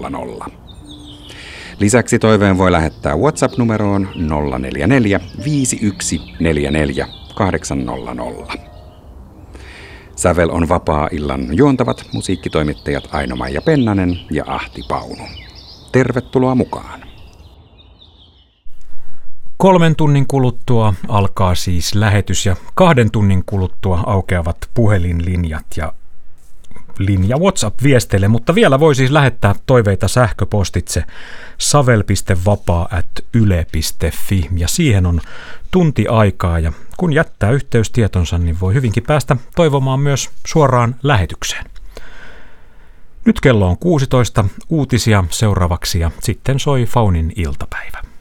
Lisäksi toiveen voi lähettää WhatsApp-numeroon 044 5144 800. Sävel on vapaa-illan juontavat musiikkitoimittajat Aino-Maija Pennanen ja Ahti Paunu. Tervetuloa mukaan. 3 tunnin kuluttua alkaa siis lähetys ja 2 tunnin kuluttua aukeavat puhelinlinjat ja linja WhatsApp-viesteille, mutta vielä voi siis lähettää toiveita sähköpostitse savel.vapaa@yle.fi ja siihen on tunti aikaa ja kun jättää yhteystietonsa, niin voi hyvinkin päästä toivomaan myös suoraan lähetykseen. Nyt kello on 16, uutisia seuraavaksi ja sitten soi Faunin iltapäivä.